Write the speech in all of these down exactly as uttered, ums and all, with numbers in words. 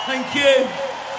Thank you.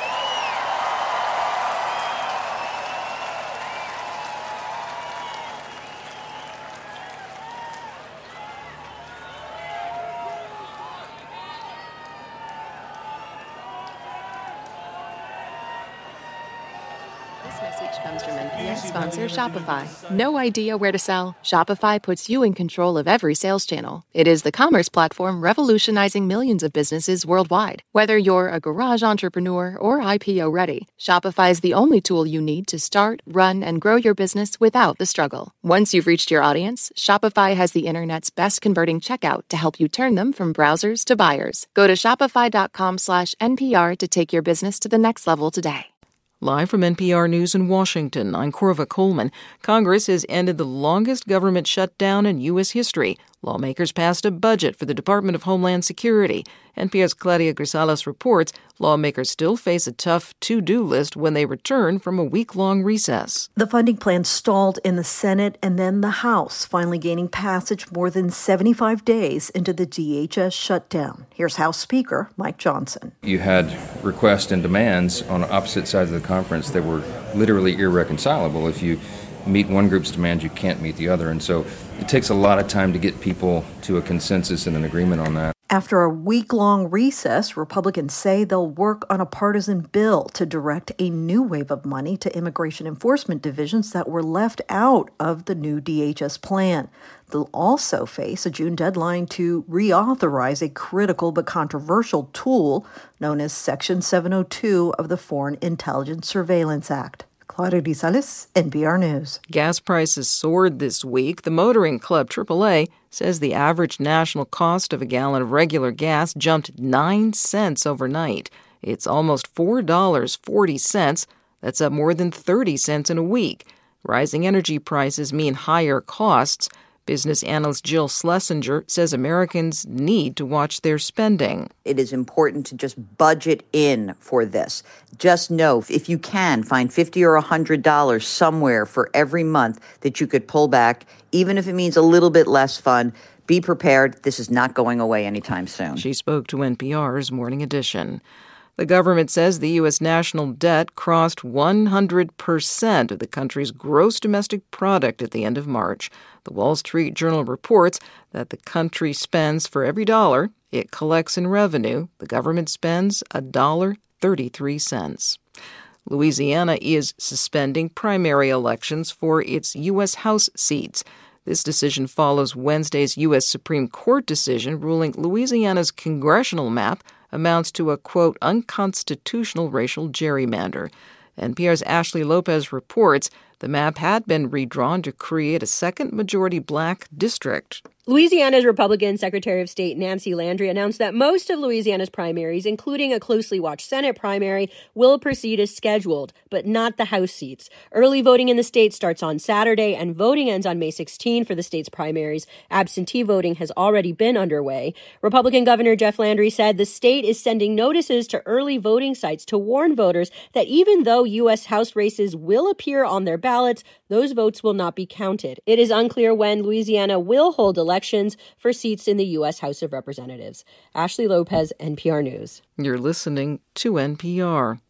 This message comes from N P R sponsor Shopify. No idea where to sell? Shopify puts you in control of every sales channel. It is the commerce platform revolutionizing millions of businesses worldwide. Whether you're a garage entrepreneur or I P O ready, Shopify is the only tool you need to start, run, and grow your business without the struggle. Once you've reached your audience, Shopify has the internet's best converting checkout to help you turn them from browsers to buyers. Go to shopify.com slash NPR to take your business to the next level today. Live from N P R News in Washington, I'm Corva Coleman. Congress has ended the longest government shutdown in U S history. Lawmakers passed a budget for the Department of Homeland Security. N P R's Claudia Grisales reports lawmakers still face a tough to-do list when they return from a week-long recess. The funding plan stalled in the Senate and then the House, finally gaining passage more than seventy-five days into the D H S shutdown. Here's House Speaker Mike Johnson. You had requests and demands on opposite sides of the conference that were literally irreconcilable. If you meet one group's demand, you can't meet the other. And so it takes a lot of time to get people to a consensus and an agreement on that. After a week-long recess, Republicans say they'll work on a partisan bill to direct a new wave of money to immigration enforcement divisions that were left out of the new D H S plan. They'll also face a June deadline to reauthorize a critical but controversial tool known as Section seven oh two of the Foreign Intelligence Surveillance Act. Claudia Grisales, N P R News. Gas prices soared this week. The Motoring Club, triple A, says the average national cost of a gallon of regular gas jumped nine cents overnight. It's almost four dollars and forty cents. That's up more than thirty cents in a week. Rising energy prices mean higher costs. Business analyst Jill Schlesinger says Americans need to watch their spending. It is important to just budget in for this. Just know if you can find fifty dollars or one hundred dollars somewhere for every month that you could pull back, even if it means a little bit less fun, be prepared. This is not going away anytime soon. She spoke to N P R's Morning Edition. The government says the U S national debt crossed one hundred percent of the country's gross domestic product at the end of March. The Wall Street Journal reports that the country spends for every dollar it collects in revenue. The government spends one dollar and thirty-three cents. Louisiana is suspending primary elections for its U S House seats. This decision follows Wednesday's U S Supreme Court decision ruling Louisiana's congressional map amounts to a, quote, unconstitutional racial gerrymander. N P R's Ashley Lopez reports the map had been redrawn to create a second majority black district. Louisiana's Republican Secretary of State Nancy Landry announced that most of Louisiana's primaries, including a closely watched Senate primary, will proceed as scheduled, but not the House seats. Early voting in the state starts on Saturday, and voting ends on May sixteenth for the state's primaries. Absentee voting has already been underway. Republican Governor Jeff Landry said the state is sending notices to early voting sites to warn voters that even though U S House races will appear on their ballots, those votes will not be counted. It is unclear when Louisiana will hold elections for seats in the U S House of Representatives. Ashley Lopez, N P R News. You're listening to N P R.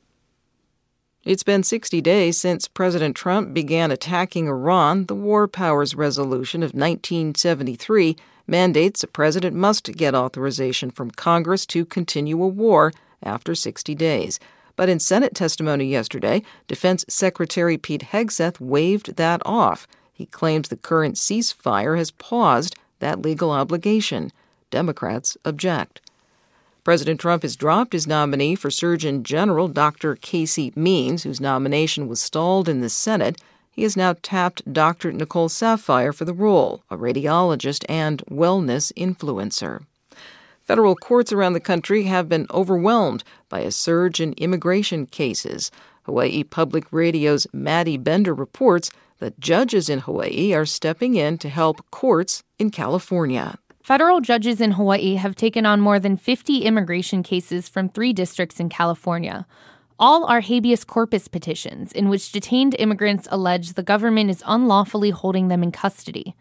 It's been sixty days since President Trump began attacking Iran. The War Powers Resolution of nineteen seventy-three mandates a president must get authorization from Congress to continue a war after sixty days. But in Senate testimony yesterday, Defense Secretary Pete Hegseth waved that off. He claims the current ceasefire has paused that legal obligation. Democrats object. President Trump has dropped his nominee for Surgeon General Doctor Casey Means, whose nomination was stalled in the Senate. He has now tapped Doctor Nicole Saphier for the role, a radiologist and wellness influencer. Federal courts around the country have been overwhelmed by a surge in immigration cases. Hawaii Public Radio's Maddie Bender reports that judges in Hawaii are stepping in to help courts in California. Federal judges in Hawaii have taken on more than fifty immigration cases from three districts in California. All are habeas corpus petitions in which detained immigrants allege the government is unlawfully holding them in custody.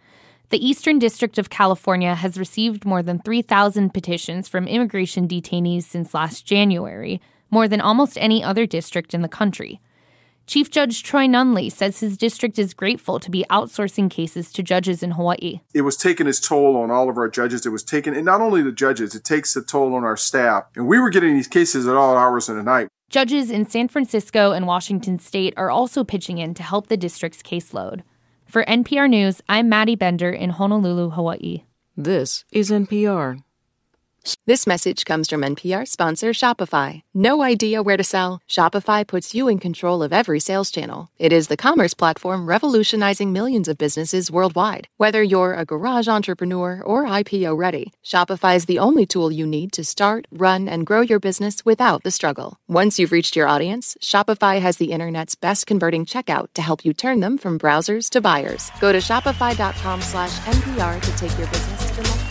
The Eastern District of California has received more than three thousand petitions from immigration detainees since last January, more than almost any other district in the country. Chief Judge Troy Nunley says his district is grateful to be outsourcing cases to judges in Hawaii. It was taking its toll on all of our judges. It was taking, and not only the judges, it takes a toll on our staff. And we were getting these cases at all hours of the night. Judges in San Francisco and Washington State are also pitching in to help the district's caseload. For N P R News, I'm Maddie Bender in Honolulu, Hawaii. This is N P R. This message comes from N P R sponsor Shopify. No idea where to sell? Shopify puts you in control of every sales channel. It is the commerce platform revolutionizing millions of businesses worldwide. Whether you're a garage entrepreneur or I P O ready, Shopify is the only tool you need to start, run, and grow your business without the struggle. Once you've reached your audience, Shopify has the internet's best converting checkout to help you turn them from browsers to buyers. Go to shopify.com slash NPR to take your business to the next